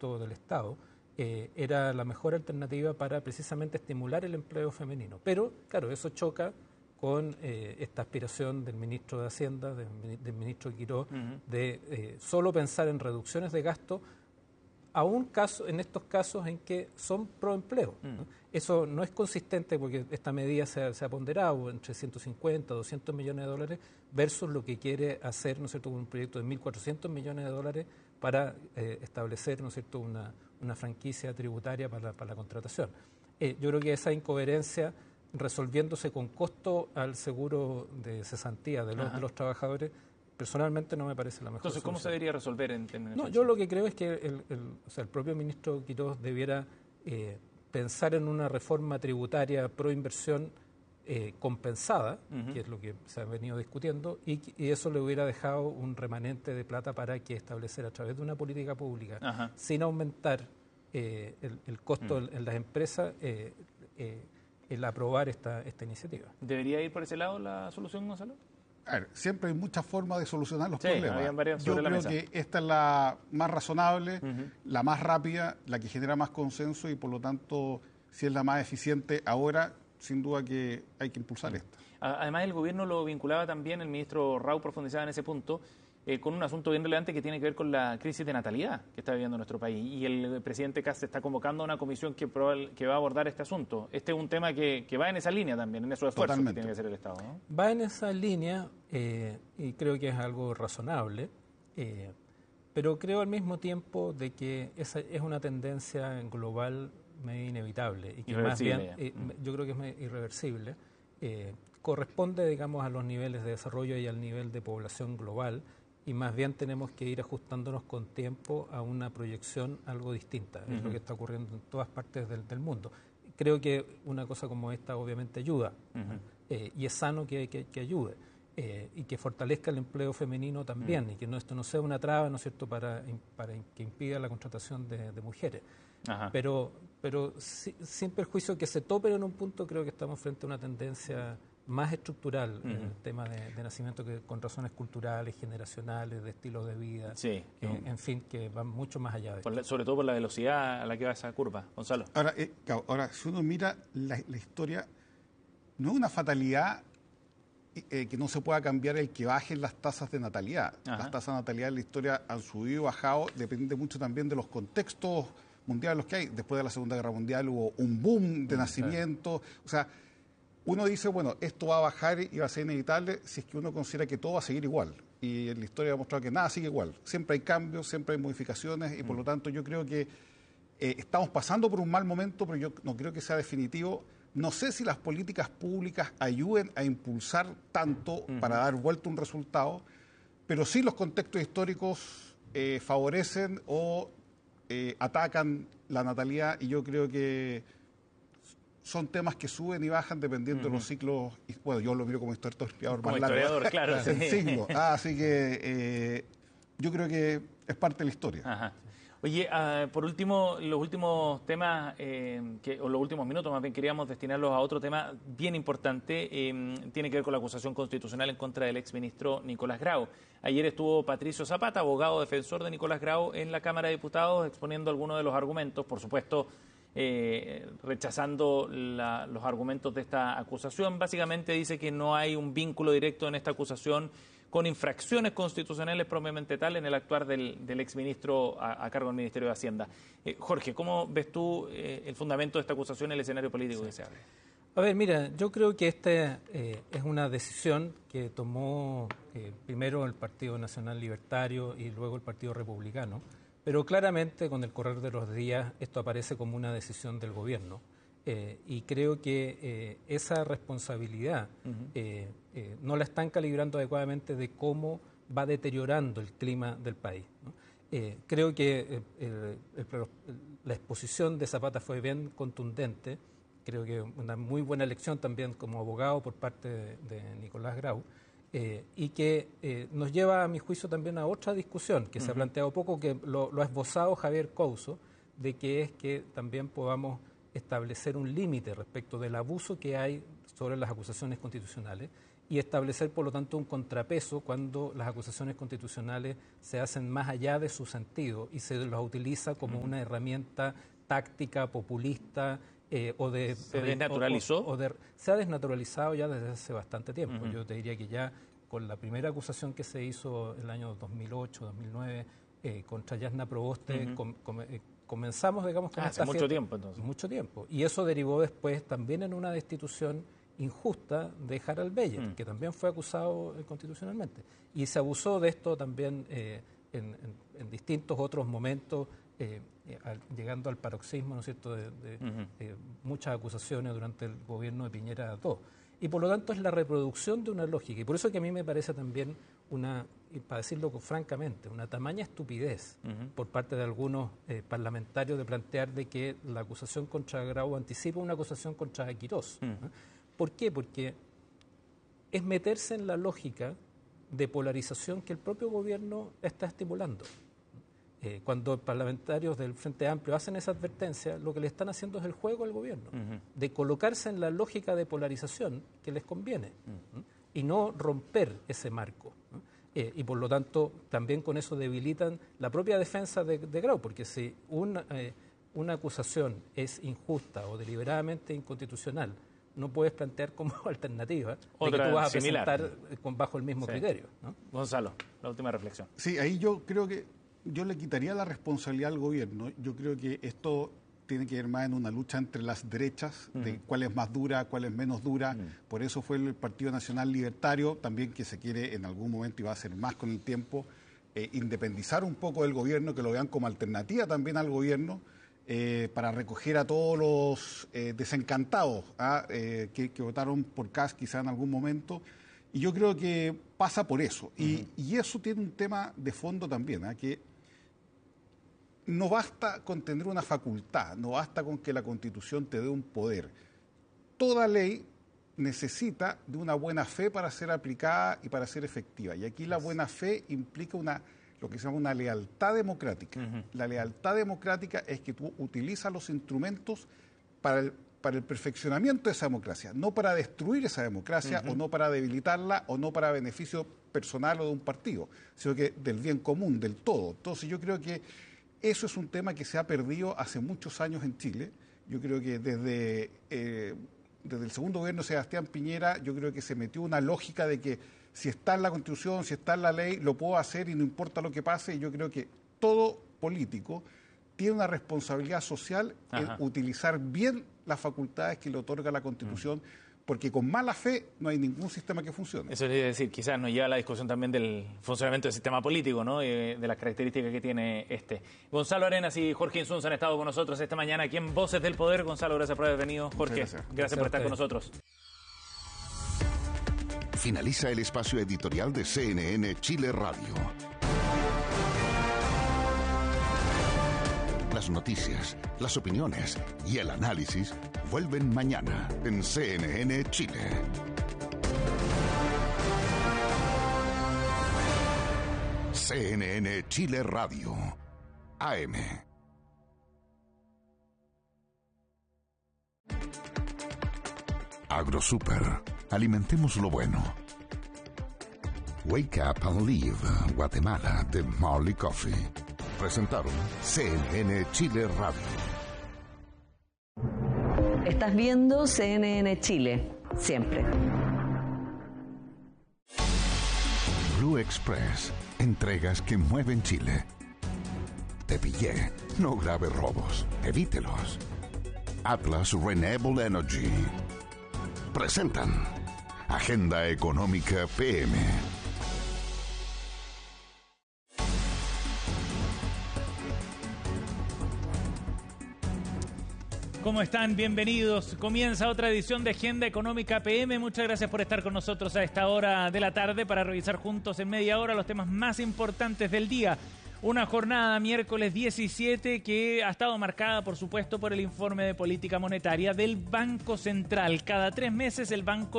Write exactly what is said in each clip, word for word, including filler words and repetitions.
presupuesto del Estado, eh, era la mejor alternativa para precisamente estimular el empleo femenino. Pero, claro, eso choca con eh, esta aspiración del ministro de Hacienda, del, del ministro Quirós, uh-huh. de eh, solo pensar en reducciones de gasto, aún caso, en estos casos en que son pro empleo. Uh-huh. ¿no? Eso no es consistente porque esta medida se ha, se ha ponderado entre ciento cincuenta, doscientos millones de dólares versus lo que quiere hacer, ¿no es cierto?, un proyecto de mil cuatrocientos millones de dólares para eh, establecer, ¿no es cierto?, una, una franquicia tributaria para, para la contratación. Eh, yo creo que esa incoherencia, resolviéndose con costo al seguro de cesantía de los, de los trabajadores, personalmente no me parece la mejor Entonces, ¿cómo solución. se debería resolver en términos? No, yo lo que creo es que el, el, o sea, el propio ministro Quirós debiera eh, pensar en una reforma tributaria pro inversión eh, compensada, uh-huh. que es lo que se ha venido discutiendo, y, y eso le hubiera dejado un remanente de plata para que establecer a través de una política pública, uh-huh. sin aumentar eh, el, el costo uh-huh. en, en las empresas, eh, eh, el aprobar esta, esta iniciativa. ¿Debería ir por ese lado la solución, Gonzalo? A ver, siempre hay muchas formas de solucionar los sí, problemas. Yo creo que esta es la más razonable, uh-huh. la más rápida, la que genera más consenso y por lo tanto, si es la más eficiente ahora, sin duda que hay que impulsar uh-huh. esta. Además, el gobierno lo vinculaba también, el ministro Rau profundizaba en ese punto, eh, con un asunto bien relevante que tiene que ver con la crisis de natalidad que está viviendo nuestro país. Y el presidente Kast está convocando a una comisión que, probable, que va a abordar este asunto. Este es un tema que, que va en esa línea también, en esos esfuerzos Totalmente. que tiene que hacer el Estado, ¿no? Va en esa línea eh, y creo que es algo razonable, eh, pero creo al mismo tiempo de que esa es una tendencia global medio inevitable y que más bien, eh, mm. yo creo que es irreversible. Eh, corresponde, digamos, a los niveles de desarrollo y al nivel de población global, y más bien tenemos que ir ajustándonos con tiempo a una proyección algo distinta. Uh-huh. Es lo que está ocurriendo en todas partes del, del mundo. Creo que una cosa como esta obviamente ayuda, uh-huh. eh, y es sano que, que, que ayude, eh, y que fortalezca el empleo femenino también, uh-huh. y que no, esto no sea una traba, ¿no es cierto?, para, para que impida la contratación de, de mujeres. Uh-huh. Pero, pero si, sin perjuicio que se topen en un punto, creo que estamos frente a una tendencia más estructural, uh-huh. en el tema de, de nacimiento, que con razones culturales, generacionales, de estilos de vida, sí. que, uh-huh. en fin, que van mucho más allá de por la, sobre todo por la velocidad a la que va esa curva. Gonzalo. Ahora, eh, ahora si uno mira la, la historia, no es una fatalidad eh, que no se pueda cambiar el que bajen las tasas de natalidad. Ajá. Las tasas de natalidad en la historia han subido, bajado, depende mucho también de los contextos mundiales los que hay. Después de la Segunda Guerra Mundial hubo un boom de uh-huh. nacimientos, o sea, uno dice, bueno, esto va a bajar y va a ser inevitable si es que uno considera que todo va a seguir igual. Y en la historia ha demostrado que nada sigue igual. Siempre hay cambios, siempre hay modificaciones y por lo tanto yo creo que eh, estamos pasando por un mal momento, pero yo no creo que sea definitivo. No sé si las políticas públicas ayuden a impulsar tanto uh-huh. para dar vuelta un resultado, pero sí los contextos históricos eh, favorecen o eh, atacan la natalidad y yo creo que son temas que suben y bajan dependiendo uh-huh. de los ciclos. Bueno, yo lo miro como historiador como más historiador, largo. claro. Sí. Siglo. Ah, así que eh, yo creo que es parte de la historia. Ajá. Oye, uh, por último, los últimos temas, eh, que, o los últimos minutos más bien queríamos destinarlos a otro tema bien importante, eh, tiene que ver con la acusación constitucional en contra del exministro Nicolás Grau. Ayer estuvo Patricio Zapata, abogado defensor de Nicolás Grau, en la Cámara de Diputados, exponiendo algunos de los argumentos, por supuesto, Eh, rechazando la, los argumentos de esta acusación. Básicamente dice que no hay un vínculo directo en esta acusación con infracciones constitucionales propiamente tal en el actuar del, del exministro a, a cargo del Ministerio de Hacienda. Eh, Jorge, ¿cómo ves tú eh, el fundamento de esta acusación en el escenario político sí. que se abre? A ver, mira, yo creo que esta eh, es una decisión que tomó eh, primero el Partido Nacional Libertario y luego el Partido Republicano. Pero claramente, con el correr de los días, esto aparece como una decisión del gobierno. Eh, y creo que eh, esa responsabilidad uh-huh. eh, eh, no la están calibrando adecuadamente de cómo va deteriorando el clima del país, ¿no? Eh, creo que eh, el, el, la exposición de Zapata fue bien contundente. Creo que una muy buena elección también como abogado por parte de, de Nicolás Grau. Eh, y que eh, nos lleva, a mi juicio, también a otra discusión que uh-huh. se ha planteado poco, que lo, lo ha esbozado Javier Couso, de que es que también podamos establecer un límite respecto del abuso que hay sobre las acusaciones constitucionales y establecer, por lo tanto, un contrapeso cuando las acusaciones constitucionales se hacen más allá de su sentido y se las utiliza como una herramienta táctica, populista, eh, o de... ¿Se desnaturalizó? O, o, o de, se ha desnaturalizado ya desde hace bastante tiempo. Uh-huh. Yo te diría que ya con la primera acusación que se hizo en el año dos mil ocho, dos mil nueve, eh, contra Jasna Proboste, uh-huh. com, com, eh, comenzamos, digamos, con ah, esta hace mucho fiesta, tiempo, entonces. Mucho tiempo. Y eso derivó después también en una destitución injusta de Harald Beyer, mm. que también fue acusado eh, constitucionalmente. Y se abusó de esto también eh, en, en, en distintos otros momentos, eh, eh, al, llegando al paroxismo, ¿no es cierto?, de, de uh-huh. eh, muchas acusaciones durante el gobierno de Piñera dos. Y por lo tanto es la reproducción de una lógica. Y por eso que a mí me parece también una, y para decirlo francamente, una tamaña estupidez uh-huh. por parte de algunos eh, parlamentarios de plantear de que la acusación contra Grau anticipa una acusación contra Quirós. Uh-huh. ¿eh? ¿Por qué? Porque es meterse en la lógica de polarización que el propio gobierno está estimulando. Eh, cuando parlamentarios del Frente Amplio hacen esa advertencia, lo que le están haciendo es el juego al gobierno, uh-huh. de colocarse en la lógica de polarización que les conviene, uh-huh. ¿eh? y no romper ese marco. ¿eh? Eh, y por lo tanto, también con eso debilitan la propia defensa de, de Grau, porque si una, eh, una acusación es injusta o deliberadamente inconstitucional, no puedes plantear como alternativa Otra de que tú vas a similar. presentar con, bajo el mismo sí. criterio, ¿no? Gonzalo, la última reflexión. Sí, ahí yo creo que yo le quitaría la responsabilidad al gobierno. Yo creo que esto tiene que ver más en una lucha entre las derechas, uh-huh. de cuál es más dura, cuál es menos dura. Uh-huh. Por eso fue el Partido Nacional Libertario, también que se quiere en algún momento, y va a hacer más con el tiempo, eh, independizar un poco del gobierno, que lo vean como alternativa también al gobierno, eh, para recoger a todos los eh, desencantados ¿ah? eh, que, que votaron por Kast quizá en algún momento. Y yo creo que pasa por eso. Uh-huh. Y, y eso tiene un tema de fondo también, ¿ah? que no basta con tener una facultad, no basta con que la Constitución te dé un poder. Toda ley necesita de una buena fe para ser aplicada y para ser efectiva. Y aquí la buena fe implica una, lo que se llama una lealtad democrática. Uh-huh. La lealtad democrática es que tú utilizas los instrumentos para el, para el perfeccionamiento de esa democracia, no para destruir esa democracia, uh-huh. o no para debilitarla, o no para beneficio personal o de un partido, sino que del bien común, del todo. Entonces yo creo que eso es un tema que se ha perdido hace muchos años en Chile. Yo creo que desde, eh, desde el segundo gobierno de Sebastián Piñera, yo creo que se metió una lógica de que si está en la Constitución, si está en la ley, lo puedo hacer y no importa lo que pase. Y yo creo que todo político tiene una responsabilidad social Ajá. en utilizar bien las facultades que le otorga la Constitución, mm. porque con mala fe no hay ningún sistema que funcione. Eso es decir, quizás nos lleva a la discusión también del funcionamiento del sistema político, ¿no? De, de las características que tiene este. Gonzalo Arenas y Jorge Insunza han estado con nosotros esta mañana aquí en Voces del Poder. Gonzalo, gracias por haber venido. Jorge, gracias, gracias, gracias por estar con nosotros. Finaliza el espacio editorial de C N N Chile Radio. Las noticias, las opiniones y el análisis vuelven mañana en C N N Chile. C N N Chile Radio, A M. AgroSuper, alimentemos lo bueno. Wake Up and Live, Guatemala, de Marley Coffee. Presentaron C N N Chile Radio. Estás viendo C N N Chile, siempre. Blue Express, entregas que mueven Chile. Te pillé, no grave robos, evítelos. Atlas Renewable Energy. Presentan Agenda Económica P M. ¿Cómo están? Bienvenidos. Comienza otra edición de Agenda Económica P M. Muchas gracias por estar con nosotros a esta hora de la tarde para revisar juntos en media hora los temas más importantes del día. Una jornada miércoles diecisiete que ha estado marcada, por supuesto, por el informe de política monetaria del Banco Central. Cada tres meses el banco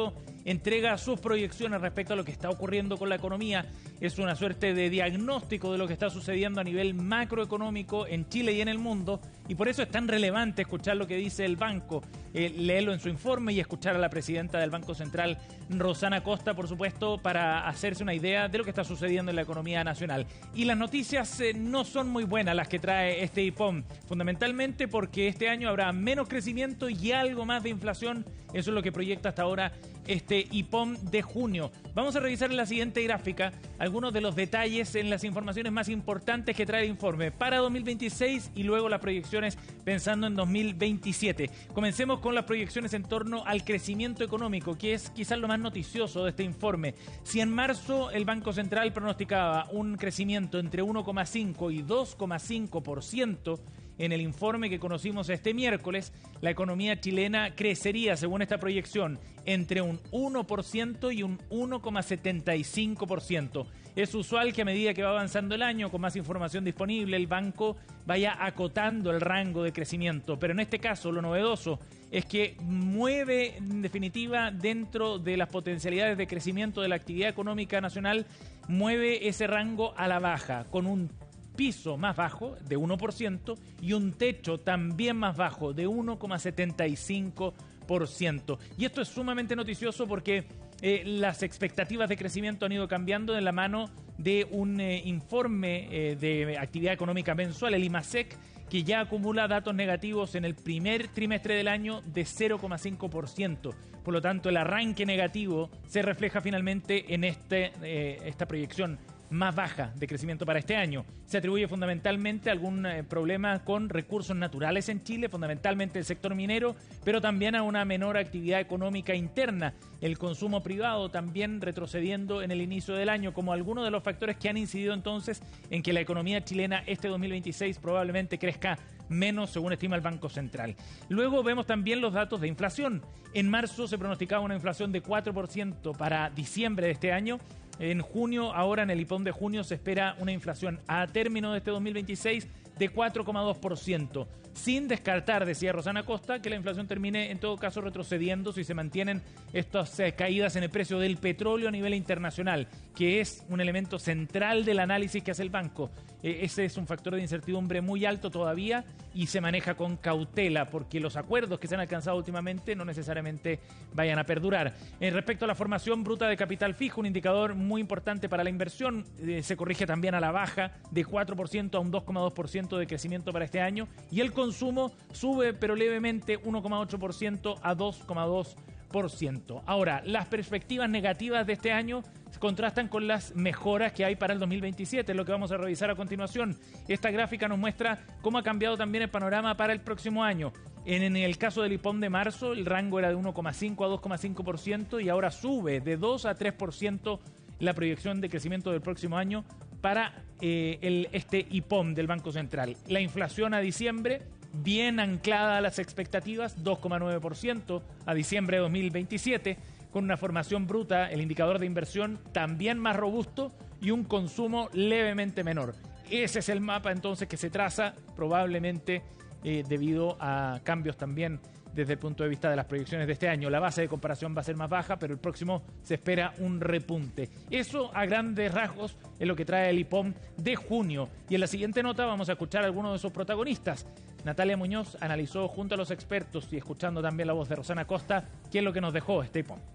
entrega sus proyecciones respecto a lo que está ocurriendo con la economía. Es una suerte de diagnóstico de lo que está sucediendo a nivel macroeconómico en Chile y en el mundo, y por eso es tan relevante escuchar lo que dice el banco, eh, leerlo en su informe y escuchar a la presidenta del Banco Central, Rosana Costa, por supuesto, para hacerse una idea de lo que está sucediendo en la economía nacional. Y las noticias eh, no son muy buenas las que trae este I P O M, fundamentalmente porque este año habrá menos crecimiento y algo más de inflación. Eso es lo que proyecta hasta ahora este I P O M de junio. Vamos a revisar en la siguiente gráfica algunos de los detalles en las informaciones más importantes que trae el informe para dos mil veintiséis y luego las proyecciones pensando en dos mil veintisiete. Comencemos con las proyecciones en torno al crecimiento económico, que es quizás lo más noticioso de este informe. Si en marzo el Banco Central pronosticaba un crecimiento entre uno coma cinco y dos coma cinco por ciento, en el informe que conocimos este miércoles, la economía chilena crecería, según esta proyección, entre un uno por ciento y un uno coma setenta y cinco por ciento. Es usual que a medida que va avanzando el año, con más información disponible, el banco vaya acotando el rango de crecimiento. Pero en este caso, lo novedoso es que mueve, en definitiva, dentro de las potencialidades de crecimiento de la actividad económica nacional, mueve ese rango a la baja, con un piso más bajo de uno por ciento y un techo también más bajo de uno coma setenta y cinco por ciento. Y esto es sumamente noticioso porque eh, las expectativas de crecimiento han ido cambiando de la mano de un eh, informe eh, de actividad económica mensual, el IMASEC, que ya acumula datos negativos en el primer trimestre del año de cero coma cinco por ciento. Por lo tanto, el arranque negativo se refleja finalmente en este, eh, esta proyección más baja de crecimiento para este año. Se atribuye fundamentalmente a algún eh, problema con recursos naturales en Chile, fundamentalmente el sector minero, pero también a una menor actividad económica interna, el consumo privado también retrocediendo en el inicio del año, como algunos de los factores que han incidido entonces en que la economía chilena este dos mil veintiséis probablemente crezca menos, según estima el Banco Central. Luego vemos también los datos de inflación. En marzo se pronosticaba una inflación de cuatro por ciento para diciembre de este año. En junio, ahora en el I P O M de junio, se espera una inflación a término de este dos mil veintiséis de cuatro coma dos por ciento, sin descartar, decía Rosana Costa, que la inflación termine en todo caso retrocediendo si se mantienen estas eh, caídas en el precio del petróleo a nivel internacional, que es un elemento central del análisis que hace el banco. Eh, ese es un factor de incertidumbre muy alto todavía y se maneja con cautela porque los acuerdos que se han alcanzado últimamente no necesariamente vayan a perdurar. En respecto a la formación bruta de capital fijo, un indicador muy importante para la inversión, eh, se corrige también a la baja de cuatro por ciento a un dos coma dos por ciento de crecimiento para este año, y el consumo sube pero levemente uno coma ocho por ciento a dos coma dos por ciento. Ahora, las perspectivas negativas de este año se contrastan con las mejoras que hay para el dos mil veintisiete, lo que vamos a revisar a continuación. Esta gráfica nos muestra cómo ha cambiado también el panorama para el próximo año. En, en el caso del I P O M de marzo, el rango era de uno coma cinco a dos coma cinco por ciento y ahora sube de dos a tres por ciento la proyección de crecimiento del próximo año para eh, el, este I P O M del Banco Central. La inflación a diciembre, bien anclada a las expectativas, dos coma nueve por ciento a diciembre de dos mil veintisiete, con una formación bruta, el indicador de inversión también más robusto y un consumo levemente menor. Ese es el mapa entonces que se traza, probablemente eh, debido a cambios también desde el punto de vista de las proyecciones de este año. La base de comparación va a ser más baja, pero el próximo se espera un repunte. Eso, a grandes rasgos, es lo que trae el I P O M de junio. Y en la siguiente nota vamos a escuchar a algunos de sus protagonistas. Natalia Muñoz analizó junto a los expertos y escuchando también la voz de Rosana Costa qué es lo que nos dejó este I P O M.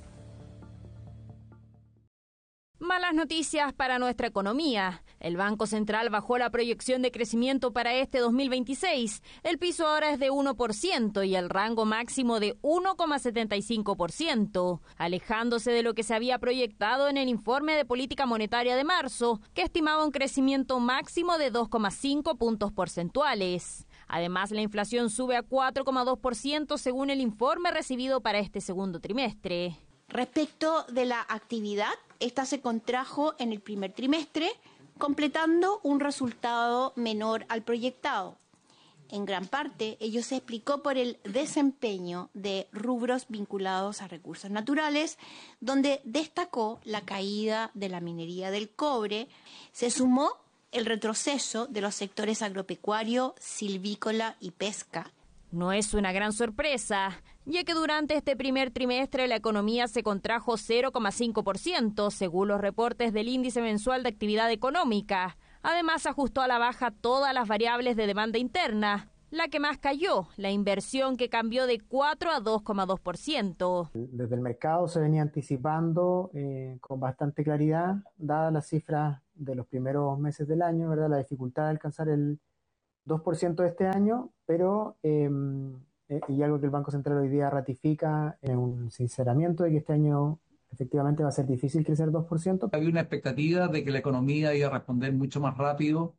Malas noticias para nuestra economía. El Banco Central bajó la proyección de crecimiento para este dos mil veintiséis. El piso ahora es de uno por ciento y el rango máximo de uno coma setenta y cinco por ciento, alejándose de lo que se había proyectado en el informe de política monetaria de marzo, que estimaba un crecimiento máximo de dos coma cinco puntos porcentuales. Además, la inflación sube a cuatro coma dos por ciento según el informe recibido para este segundo trimestre. Respecto de la actividad, esta se contrajo en el primer trimestre, completando un resultado menor al proyectado. En gran parte, ello se explicó por el desempeño de rubros vinculados a recursos naturales, donde destacó la caída de la minería del cobre. Se sumó el retroceso de los sectores agropecuario, silvícola y pesca. No es una gran sorpresa, ya que durante este primer trimestre la economía se contrajo cero coma cinco por ciento, según los reportes del Índice Mensual de Actividad Económica. Además, ajustó a la baja todas las variables de demanda interna. La que más cayó, la inversión, que cambió de cuatro a dos coma dos por ciento. Desde el mercado se venía anticipando eh, con bastante claridad, dadas las cifras de los primeros meses del año, ¿verdad? La dificultad de alcanzar el dos por ciento de este año, pero, eh, eh, y algo que el Banco Central hoy día ratifica, en un sinceramiento de que este año efectivamente va a ser difícil crecer dos por ciento. Había una expectativa de que la economía iba a responder mucho más rápido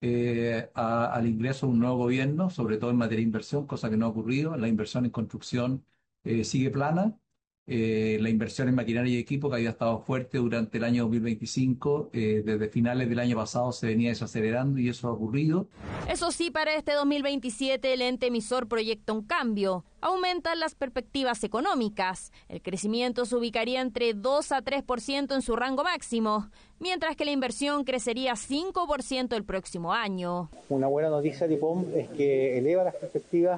eh, a, al ingreso de un nuevo gobierno, sobre todo en materia de inversión, cosa que no ha ocurrido. La inversión en construcción eh, sigue plana. Eh, la inversión en maquinaria y equipo, que había estado fuerte durante el año dos mil veinticinco, eh, desde finales del año pasado se venía desacelerando y eso ha ocurrido. Eso sí, para este dos mil veintisiete el ente emisor proyecta un cambio. Aumentan las perspectivas económicas. El crecimiento se ubicaría entre dos a tres por ciento en su rango máximo, mientras que la inversión crecería cinco por ciento el próximo año. Una buena noticia de I P O M es que eleva las perspectivas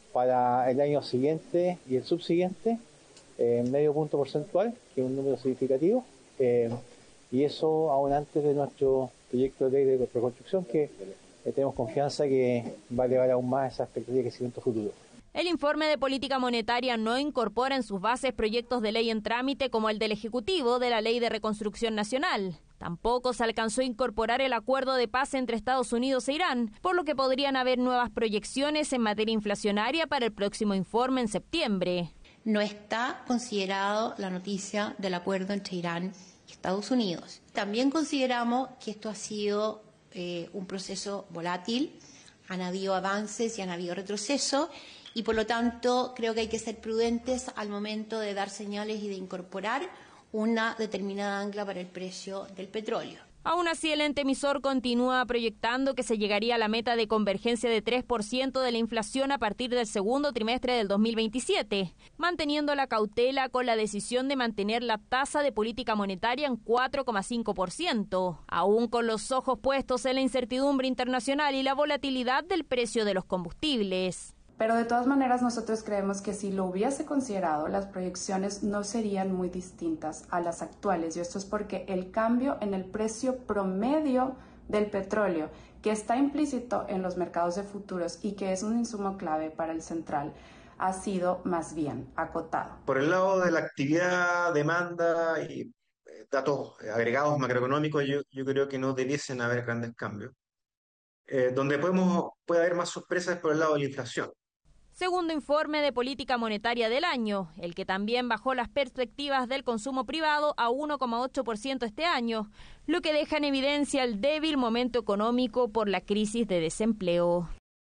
para el año siguiente y el subsiguiente, Eh, medio punto porcentual, que es un número significativo, eh, y eso aún antes de nuestro proyecto de ley de reconstrucción, que eh, tenemos confianza que va a elevar aún más esa expectativa de crecimiento futuro. El informe de política monetaria no incorpora en sus bases proyectos de ley en trámite como el del Ejecutivo de la Ley de Reconstrucción Nacional. Tampoco se alcanzó a incorporar el acuerdo de paz entre Estados Unidos e Irán, por lo que podrían haber nuevas proyecciones en materia inflacionaria para el próximo informe en septiembre. No está considerado la noticia del acuerdo entre Irán y Estados Unidos. También consideramos que esto ha sido eh, un proceso volátil, han habido avances y han habido retrocesos, y por lo tanto creo que hay que ser prudentes al momento de dar señales y de incorporar una determinada ancla para el precio del petróleo. Aún así, el ente emisor continúa proyectando que se llegaría a la meta de convergencia de tres por ciento de la inflación a partir del segundo trimestre del dos mil veintisiete, manteniendo la cautela con la decisión de mantener la tasa de política monetaria en cuatro coma cinco por ciento, aún con los ojos puestos en la incertidumbre internacional y la volatilidad del precio de los combustibles. Pero de todas maneras nosotros creemos que si lo hubiese considerado, las proyecciones no serían muy distintas a las actuales. Y esto es porque el cambio en el precio promedio del petróleo, que está implícito en los mercados de futuros y que es un insumo clave para el central, ha sido más bien acotado. Por el lado de la actividad, demanda y datos agregados macroeconómicos, yo, yo creo que no debiesen haber grandes cambios. Eh, donde podemos, puede haber más sorpresas por el lado de la inflación. Segundo informe de política monetaria del año, el que también bajó las perspectivas del consumo privado a uno coma ocho por ciento este año, lo que deja en evidencia el débil momento económico por la crisis de desempleo.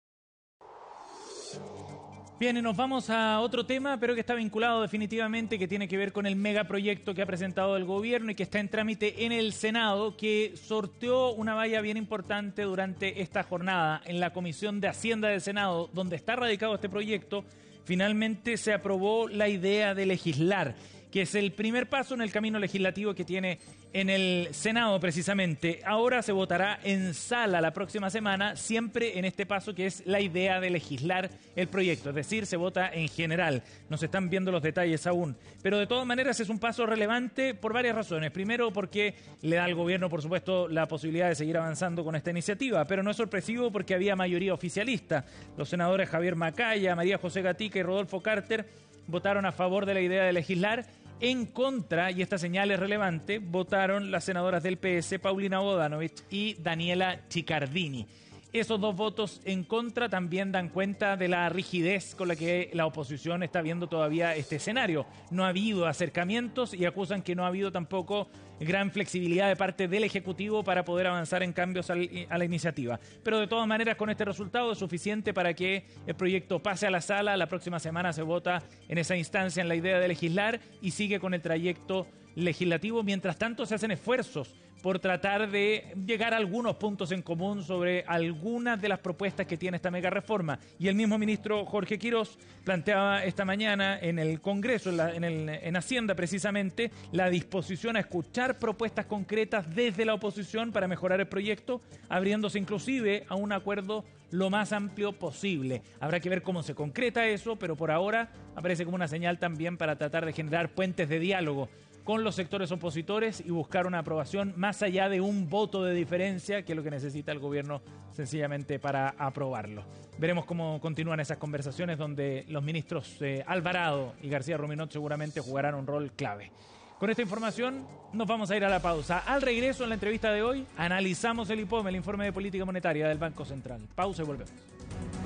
Bien, y nos vamos a otro tema, pero que está vinculado definitivamente, que tiene que ver con el megaproyecto que ha presentado el gobierno y que está en trámite en el Senado, que sorteó una valla bien importante durante esta jornada en la Comisión de Hacienda del Senado, donde está radicado este proyecto. Finalmente se aprobó la idea de legislar, que es el primer paso en el camino legislativo que tiene en el Senado precisamente. Ahora se votará en sala la próxima semana, siempre en este paso que es la idea de legislar el proyecto, es decir, se vota en general. No se están viendo los detalles aún, pero de todas maneras es un paso relevante por varias razones. Primero, porque le da al gobierno, por supuesto, la posibilidad de seguir avanzando con esta iniciativa, pero no es sorpresivo porque había mayoría oficialista. Los senadores Javier Macaya, María José Gatica y Rodolfo Carter votaron a favor de la idea de legislar. En contra, y esta señal es relevante, votaron las senadoras del P S, Paulina Bodanovich y Daniela Chiccardini. Esos dos votos en contra también dan cuenta de la rigidez con la que la oposición está viendo todavía este escenario. No ha habido acercamientos y acusan que no ha habido tampoco gran flexibilidad de parte del Ejecutivo para poder avanzar en cambios al, a la iniciativa. Pero de todas maneras, con este resultado es suficiente para que el proyecto pase a la sala. La próxima semana se vota en esa instancia en la idea de legislar y sigue con el trayecto legislativo. Mientras tanto, se hacen esfuerzos por tratar de llegar a algunos puntos en común sobre algunas de las propuestas que tiene esta mega reforma. Y el mismo ministro Jorge Quirós planteaba esta mañana en el Congreso, en, la, en, el, en Hacienda precisamente, la disposición a escuchar propuestas concretas desde la oposición para mejorar el proyecto, abriéndose inclusive a un acuerdo lo más amplio posible. Habrá que ver cómo se concreta eso, pero por ahora aparece como una señal también para tratar de generar puentes de diálogo con los sectores opositores y buscar una aprobación más allá de un voto de diferencia, que es lo que necesita el gobierno sencillamente para aprobarlo. Veremos cómo continúan esas conversaciones donde los ministros eh, Alvarado y García Ruminot seguramente jugarán un rol clave. Con esta información nos vamos a ir a la pausa. Al regreso, en la entrevista de hoy, analizamos el I P O M, el informe de política monetaria del Banco Central. Pausa y volvemos.